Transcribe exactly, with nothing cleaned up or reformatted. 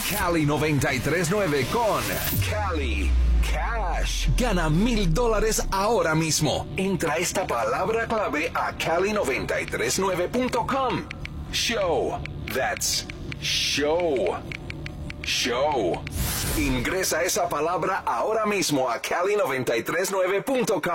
Cali noventa y tres nueve con Cali Cash. Gana mil dólares ahora mismo. Entra esta palabra clave a cali noventa y tres nueve punto com. Show. That's show. Show. Ingresa esa palabra ahora mismo a cali noventa y tres nueve punto com.